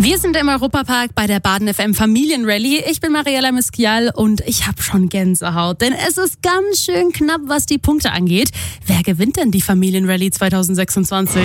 Wir sind im Europapark bei der Baden FM Familienrallye. Ich bin Mariella Miskial und ich habe schon Gänsehaut, denn es ist ganz schön knapp, was die Punkte angeht. Wer gewinnt denn die Familienrallye 2026?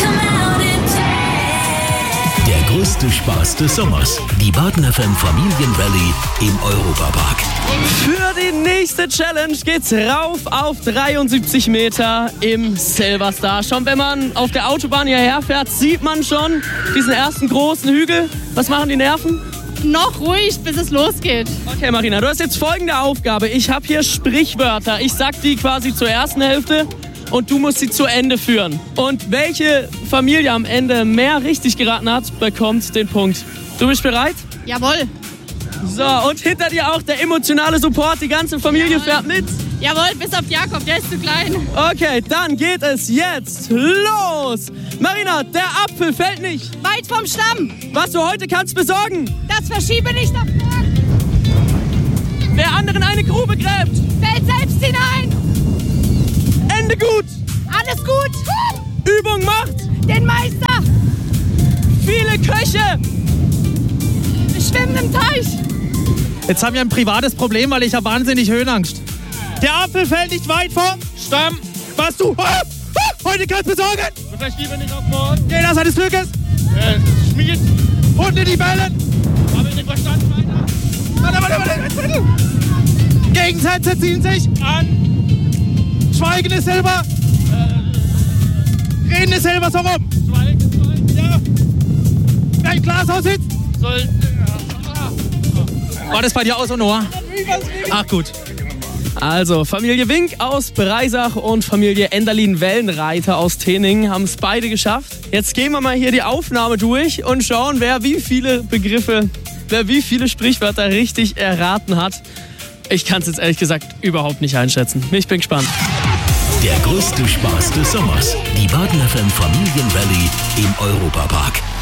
Der größte Spaß des Sommers. Die Baden FM Familienrallye im Europapark. Für die nächste Challenge geht's rauf auf 73 Meter im Silverstar. Schon wenn man auf der Autobahn hierher fährt, sieht man schon diesen ersten großen Hügel. Was machen die Nerven? Noch ruhig, bis es losgeht. Okay, Marina, du hast jetzt folgende Aufgabe. Ich habe hier Sprichwörter. Ich sag die quasi zur ersten Hälfte und du musst sie zu Ende führen. Und welche Familie am Ende mehr richtig geraten hat, bekommt den Punkt. Du bist bereit? Jawohl. So, und hinter dir auch der emotionale Support. Die ganze Familie fährt mit. Jawohl, bis auf Jakob, der ist zu klein. Okay, dann geht es jetzt los. Marina, der Apfel fällt nicht. Weit vom Stamm. Was du heute kannst besorgen. Das verschiebe nicht nach vorn. Wer anderen eine Grube gräbt. Fällt selbst hinein. Ende gut. Alles gut. Übung macht Den Meister. viele Köche. Wir schwimmen im Teich. Jetzt haben wir ein privates Problem, weil ich habe wahnsinnig Höhenangst. Der Apfel fällt nicht weit vom Stamm. Was du heute kannst besorgen. Wir verschieben nicht auf morgen. Jeder seines Glückes. Schmied. Hunde die Bellen. Habe ich nicht verstanden, weiter. Warte. Gegensätze ziehen sich An. Schweigen ist Silber. Reden ist Silber so rum. Schweigen. Ja. Wer im Glashaus sitzt. Soll. War das bei dir auch so, Noah? Ach gut. Also, Familie Wink aus Breisach und Familie Enderlin-Wellenreiter aus Tening haben es beide geschafft. Jetzt gehen wir mal hier die Aufnahme durch und schauen, wer wie viele Sprichwörter richtig erraten hat. Ich kann es jetzt ehrlich gesagt überhaupt nicht einschätzen. Ich bin gespannt. Der größte Spaß des Sommers. Die Baden FM Familienrallye im Europapark.